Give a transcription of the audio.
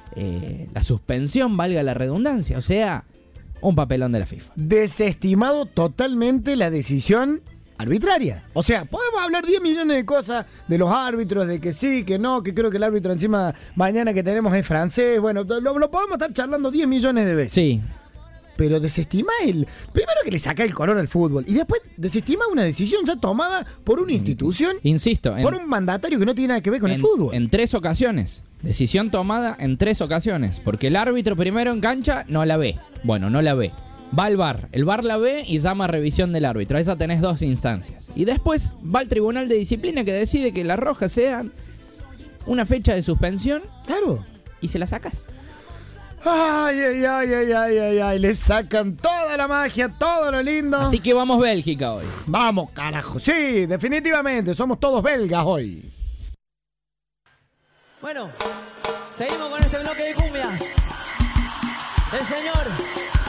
la suspensión, valga la redundancia. O sea, un papelón de la FIFA. Desestimado totalmente la decisión arbitraria. O sea, podemos hablar 10 millones de cosas de los árbitros, de que sí, que no, que creo que el árbitro encima mañana que tenemos es francés. Bueno, lo podemos estar charlando 10 millones de veces. Sí. Pero desestimá primero que le saca el color al fútbol y después desestimá una decisión ya tomada por una institución, Insisto, por un mandatario que no tiene nada que ver con el fútbol. En 3 ocasiones. Decisión tomada en 3 ocasiones. Porque el árbitro primero en cancha no la ve. Bueno, no la ve. Va al VAR. El VAR la ve y llama a revisión del árbitro. A esa tenés 2 instancias. Y después va al tribunal de disciplina que decide que las rojas sean una fecha de suspensión. Claro. Y se la sacas. Ay, le sacan toda la magia, todo lo lindo. Así que vamos Bélgica hoy. Vamos, carajo. Sí, definitivamente, somos todos belgas hoy. Bueno, seguimos con este bloque de cumbias. El señor